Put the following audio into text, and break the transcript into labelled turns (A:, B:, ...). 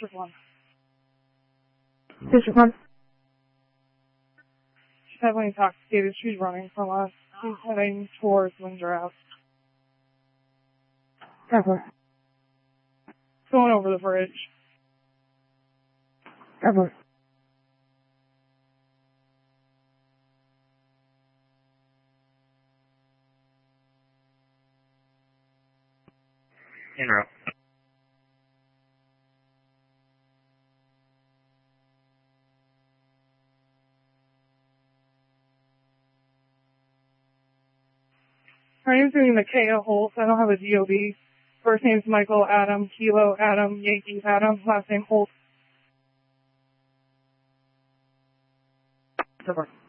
A: District 1.
B: District 1.
A: She's heavily intoxicated. She's running from us. She's heading towards Windsor House.
B: Cover.
A: Going over the bridge.
B: Cover.
C: En route.
A: Her name's doing Micaiah Holtz. I don't have a DOB. First name's Michael Adam, Kilo Adam, Yankee Adam. Last name Holtz.
B: Cover.